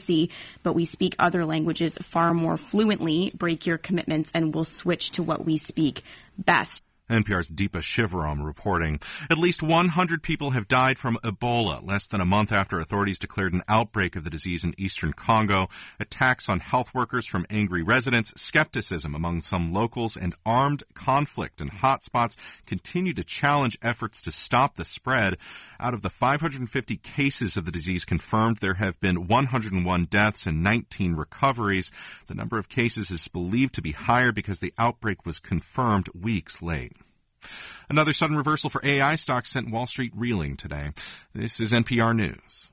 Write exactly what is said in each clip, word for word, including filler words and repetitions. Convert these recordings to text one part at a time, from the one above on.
fluency, but we speak other languages far more fluently. Break your commitments and we'll switch to what we speak best. N P R's Deepa Shivaram reporting. At least one hundred people have died from Ebola less than a month after authorities declared an outbreak of the disease in eastern Congo. Attacks on health workers from angry residents, skepticism among some locals, and armed conflict in hotspots continue to challenge efforts to stop the spread. Out of the five hundred fifty cases of the disease confirmed, there have been one hundred one deaths and nineteen recoveries. The number of cases is believed to be higher because the outbreak was confirmed weeks late. Another sudden reversal for A I stocks sent Wall Street reeling today. This is N P R News.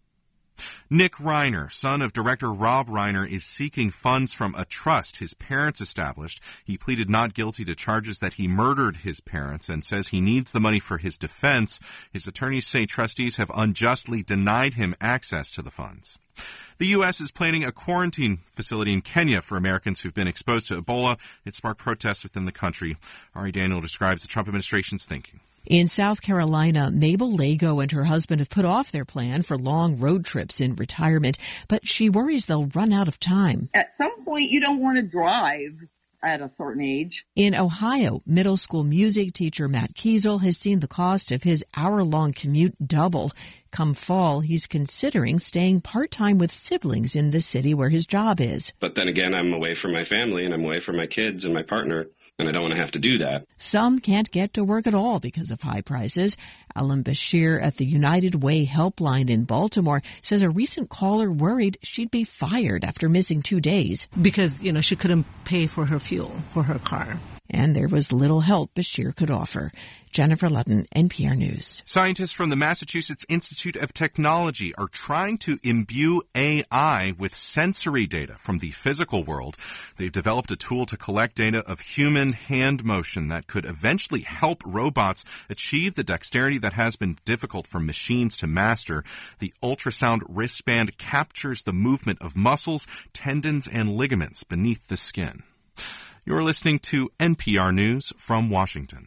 Nick Reiner, son of director Rob Reiner, is seeking funds from a trust his parents established. He pleaded not guilty to charges that he murdered his parents and says he needs the money for his defense. His attorneys say trustees have unjustly denied him access to the funds. The U S is planning a quarantine facility in Kenya for Americans who've been exposed to Ebola. It sparked protests within the country. Ari Daniel describes the Trump administration's thinking. In South Carolina, Mabel Lago and her husband have put off their plan for long road trips in retirement, but she worries they'll run out of time. At some point, you don't want to drive at a certain age. In Ohio, middle school music teacher Matt Kiesel has seen the cost of his hour-long commute double. Come fall, he's considering staying part-time with siblings in the city where his job is. But then again, I'm away from my family, and I'm away from my kids and my partner, and I don't want to have to do that. Some can't get to work at all because of high prices. Alan Bashir at the United Way Helpline in Baltimore says a recent caller worried she'd be fired after missing two days. Because, you know, she couldn't pay for her fuel for her car. And there was little help Bashir could offer. Jennifer Ludden, N P R News. Scientists from the Massachusetts Institute of Technology are trying to imbue A I with sensory data from the physical world. They've developed a tool to collect data of human hand motion that could eventually help robots achieve the dexterity that has been difficult for machines to master. The ultrasound wristband captures the movement of muscles, tendons, and ligaments beneath the skin. You're listening to N P R News from Washington.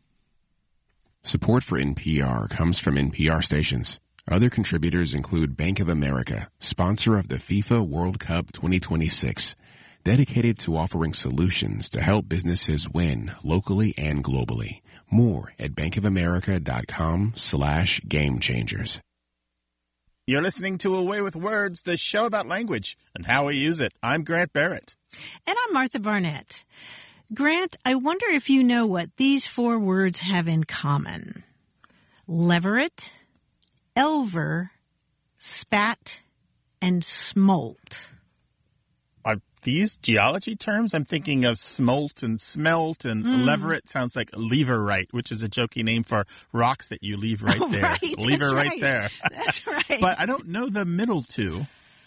Support for N P R comes from N P R stations. Other contributors include Bank of America, sponsor of the FIFA World Cup twenty twenty-six, dedicated to offering solutions to help businesses win locally and globally. More at bankofamerica.com slash game changers. You're listening to Away with Words, the show about language and how we use it. I'm Grant Barrett. And I'm Martha Barnett. Grant, I wonder if you know what these four words have in common. Leveret, elver, spat, and smolt. Are these geology terms? I'm thinking of smolt and smelt, and mm. leveret sounds like leverite, which is a jokey name for rocks that you leave right oh, there. Right, leave it right, right there. That's right. But I don't know the middle two.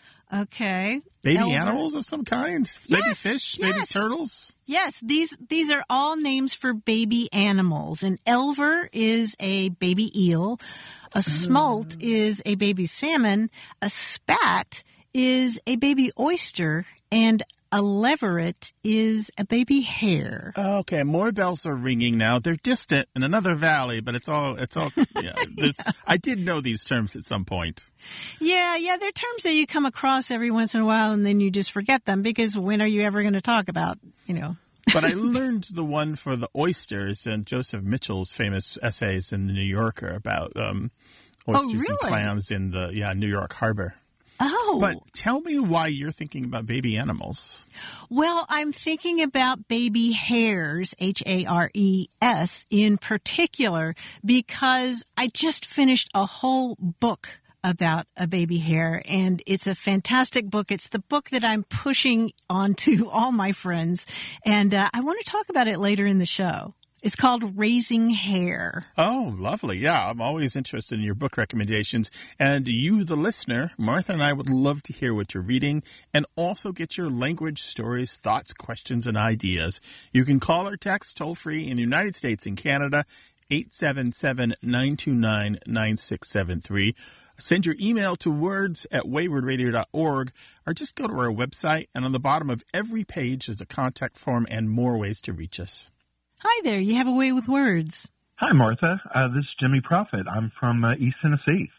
Okay. Baby Elver. Animals of some kind? Yes, baby fish? yes. Baby turtles? Yes, these these are all names for baby animals. An elver is a baby eel. A smolt mm. is a baby salmon. A spat is a baby oyster. And a leveret is a baby hare. Okay, more bells are ringing now. They're distant in another valley, but it's all, it's all, yeah. I did know these terms at some point. Yeah, yeah, they're terms that you come across every once in a while and then you just forget them because when are you ever going to talk about, you know? But I learned the one for the oysters and Joseph Mitchell's famous essays in the New Yorker about um, oysters oh, really? and clams in the, yeah, New York Harbor. Oh. But tell me why you're thinking about baby animals. Well, I'm thinking about baby hares, H A R E S, in particular, because I just finished a whole book about a baby hare, and it's a fantastic book. It's the book that I'm pushing onto all my friends, and uh, I want to talk about it later in the show. It's called Raising Hare. Oh, lovely. Yeah, I'm always interested in your book recommendations. And you, the listener, Martha and I would love to hear what you're reading and also get your language stories, thoughts, questions, and ideas. You can call or text toll-free in the United States and Canada, eight seven seven, nine two nine, nine six seven three. Send your email to words at wayward radio dot org or just go to our website. And on the bottom of every page is a contact form and more ways to reach us. Hi there. You have a way with words. Hi, Martha. Uh, this is Jimmy Prophet. I'm from uh, East Tennessee.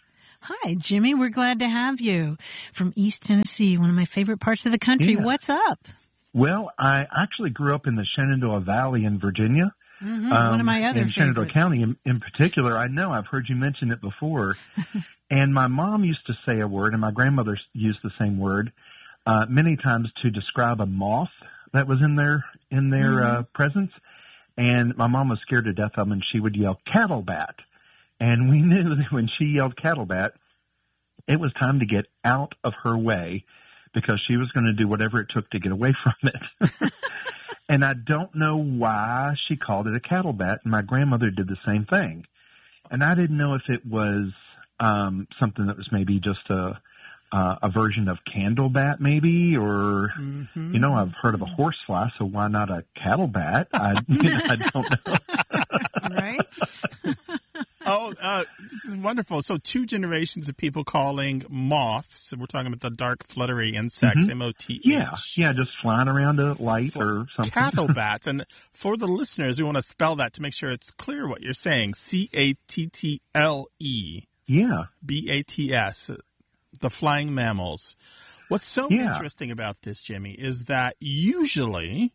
Hi, Jimmy. We're glad to have you from East Tennessee, one of my favorite parts of the country. Yeah. What's up? Well, I actually grew up in the Shenandoah Valley in Virginia. Mm-hmm. Um, one of my other in Shenandoah favorites. County in, in particular. I know I've heard you mention it before. And my mom used to say a word, and my grandmother used the same word uh, many times to describe a moth that was in their in their Mm-hmm. uh, presence. And my mom was scared to death of them, and she would yell, "Cattle bat." And we knew that when she yelled "cattle bat," it was time to get out of her way because she was going to do whatever it took to get away from it. And I don't know why she called it a cattle bat, and my grandmother did the same thing. And I didn't know if it was um, something that was maybe just a uh, a version of candle bat, maybe, or, Mm-hmm. you know, I've heard of a horsefly, so why not a cattle bat? I, you know, I don't know. Right? Oh, uh, this is wonderful. So two generations of people calling moths. We're talking about the dark fluttery insects, Mhm. M O T H. Yeah, yeah, just flying around a light or something. Cattle bats. And for the listeners, we want to spell that to make sure it's clear what you're saying. C A T T L E Yeah. B A T S, the flying mammals. What's so Yeah. interesting about this, Jimmy, is that usually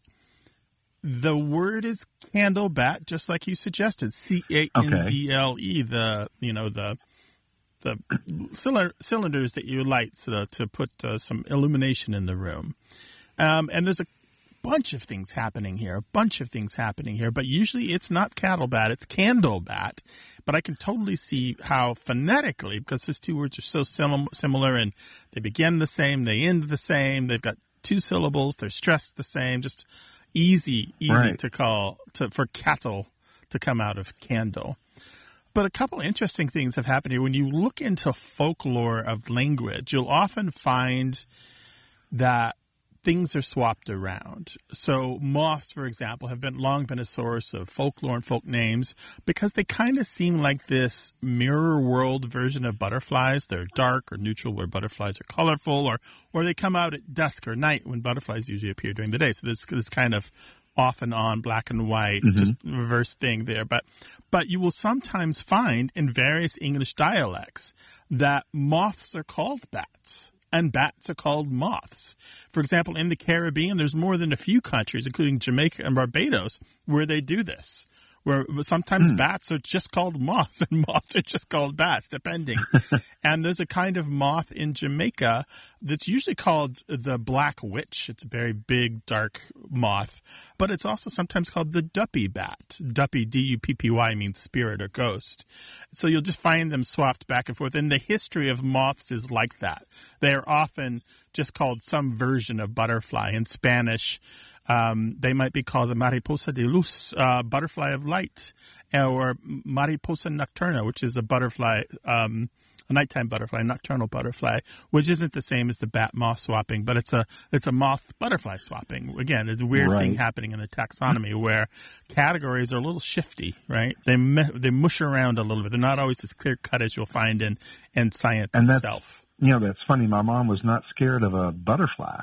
the word is candle bat, just like you suggested, C A N D L E, the, you know, the the cylinder, cylinders that you light so to, to put uh, some illumination in the room. Um, and there's a bunch of things happening here, a bunch of things happening here, but usually it's not cattle bat, it's candle bat. But I can totally see how phonetically, because those two words are so sim- similar and they begin the same, they end the same, they've got two syllables, they're stressed the same, just easy, easy Right. to call to for cattle to come out of candle. But a couple interesting things have happened here. When you look into folklore of language, you'll often find that things are swapped around. So moths, for example, have been long been a source of folklore and folk names because they kind of seem like this mirror world version of butterflies. They're dark or neutral where butterflies are colorful, or or they come out at dusk or night when butterflies usually appear during the day. So there's this kind of off and on, black and white, Mhm. just reverse thing there. But but you will sometimes find in various English dialects that moths are called bats and bats are called moths. For example, in the Caribbean, there's more than a few countries, including Jamaica and Barbados, where they do this, where sometimes Hmm. bats are just called moths and moths are just called bats, depending. And there's a kind of moth in Jamaica that's usually called the black witch. It's a very big, dark moth. But it's also sometimes called the duppy bat. Duppy, D U P P Y, means spirit or ghost. So you'll just find them swapped back and forth. And the history of moths is like that. They are often just called some version of butterfly. In Spanish, um, they might be called the mariposa de luz, uh, butterfly of light, or mariposa nocturna, which is a butterfly, um, a nighttime butterfly, nocturnal butterfly, which isn't the same as the bat moth swapping, but it's a it's a moth butterfly swapping. Again, it's a weird Right. thing happening in the taxonomy where categories are a little shifty, right? They me- they mush around a little bit. They're not always as clear cut as you'll find in in science And that's, itself. you know, that's funny. My mom was not scared of a butterfly,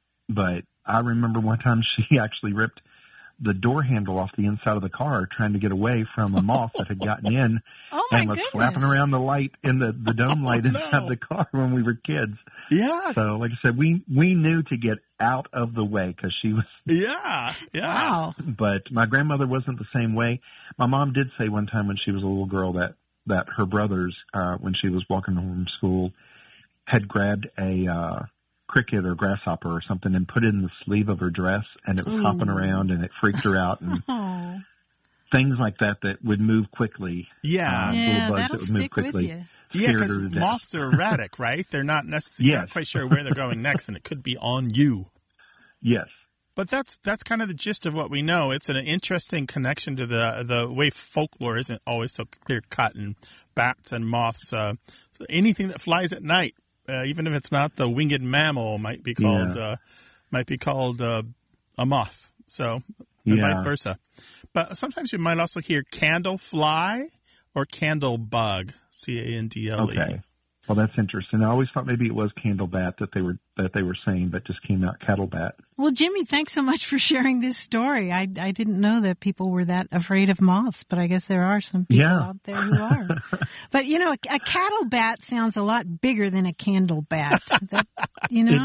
but I remember one time she actually ripped the door handle off the inside of the car trying to get away from a moth that had gotten in Oh, my and was goodness. flapping around the light in the, the dome light Oh, inside no. the car when we were kids. Yeah, So, like I said, we, we knew to get out of the way because she was, yeah, yeah. Wow. but my grandmother wasn't the same way. My mom did say one time when she was a little girl that, that her brothers, uh, when she was walking home from school, had grabbed a, uh, cricket or grasshopper or something and put it in the sleeve of her dress, and it was hopping around and it freaked her out, and Oh. things like that that would move quickly. Yeah. uh, Yeah, little bugs that'll that would move stick with quickly. you. Yeah, scared because her to death. moths are erratic, right? They're not necessarily Yes. not quite sure where they're going next, and it could be on you. Yes. But that's that's kind of the gist of what we know. It's an interesting connection to the the way folklore isn't always so clear cut, and bats and moths, uh, so anything that flies at night, uh, even if it's not the winged mammal, might be called Yeah. uh, might be called uh, a moth. So and Yeah. vice versa. But sometimes you might also hear candle fly or candle bug, C A N D L E. Okay. Well, that's interesting. I always thought maybe it was candlebat that they were that they were saying, but just came out cattlebat. Well, Jimmy, thanks so much for sharing this story. I I didn't know that people were that afraid of moths, but I guess there are some people yeah. out there who are. But, you know, a, a cattlebat sounds a lot bigger than a candle bat. That, you know?